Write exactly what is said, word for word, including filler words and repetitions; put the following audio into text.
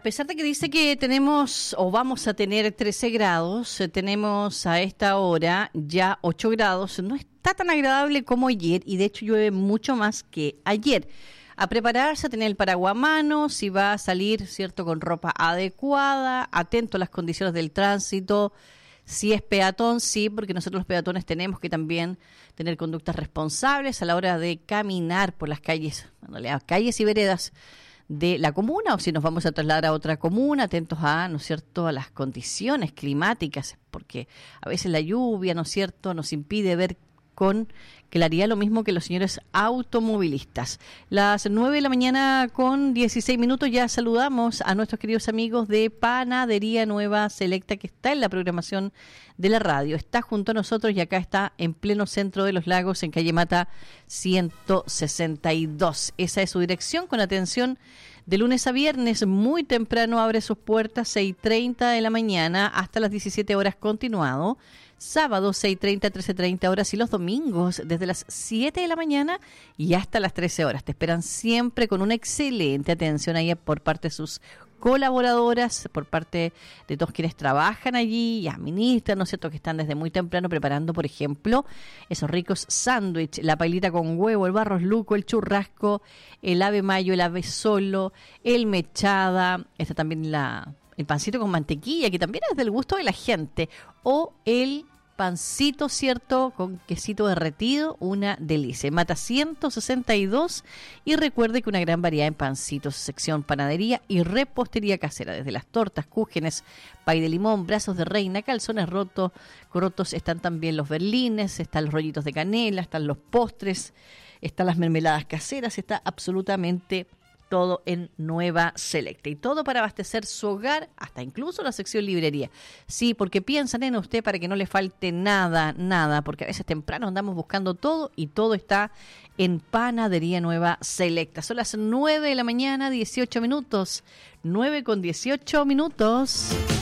pesar de que dice que tenemos o vamos a tener trece grados, eh, tenemos a esta hora ya ocho grados, no está tan agradable como ayer y de hecho llueve mucho más que ayer. A prepararse, a tener el paraguas a mano, si va a salir, cierto, con ropa adecuada, atento a las condiciones del tránsito. Si es peatón, sí, porque nosotros los peatones tenemos que también tener conductas responsables a la hora de caminar por las calles, bueno, las calles y veredas de la comuna, o si nos vamos a trasladar a otra comuna, atentos a, ¿no es cierto?, a las condiciones climáticas, porque a veces la lluvia, ¿no es cierto?, nos impide ver con claridad lo mismo que los señores automovilistas. Las nueve de la mañana con dieciséis minutos, ya saludamos a nuestros queridos amigos de Panadería Nueva Selecta, que está en la programación de la radio. Está junto a nosotros y acá está en pleno centro de Los Lagos, en calle Mata ciento sesenta y dos. Esa es su dirección, con atención de lunes a viernes, muy temprano abre sus puertas, seis y treinta de la mañana hasta las diecisiete horas continuado. Sábado seis y treinta, trece y treinta horas y los domingos desde las siete de la mañana y hasta las trece horas. Te esperan siempre con una excelente atención ahí por parte de sus colaboradoras, por parte de todos quienes trabajan allí y administran, ¿no es cierto?, que están desde muy temprano preparando, por ejemplo, esos ricos sándwiches, la pailita con huevo, el barros luco, el churrasco, el ave mayo, el ave solo, el mechada, está también la... el pancito con mantequilla, que también es del gusto de la gente, o el pancito, ¿cierto?, con quesito derretido, una delicia. Mata ciento sesenta y dos, y recuerde que una gran variedad en pancitos, sección panadería y repostería casera, desde las tortas, cúgenes, pay de limón, brazos de reina, calzones rotos, rotos, están también los berlines, están los rollitos de canela, están los postres, están las mermeladas caseras, está absolutamente todo en Nueva Selecta. Y todo para abastecer su hogar, hasta incluso la sección librería. Sí, porque piensan en usted para que no le falte nada, nada, porque a veces temprano andamos buscando todo y todo está en Panadería Nueva Selecta. Son las nueve de la mañana, dieciocho minutos. nueve con dieciocho minutos.